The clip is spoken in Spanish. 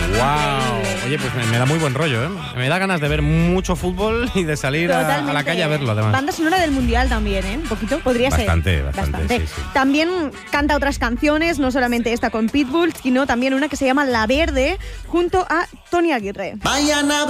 ¡Wow! Oye, pues me da muy buen rollo, ¿eh? Me da ganas de ver mucho fútbol y de salir a la calle a verlo, además. Banda sonora del Mundial también, ¿eh? Un poquito, podría ser. Bastante. Sí. También canta otras canciones, no solamente esta con Pitbull, sino también una que se llama La Verde, junto a Tony Aguirre.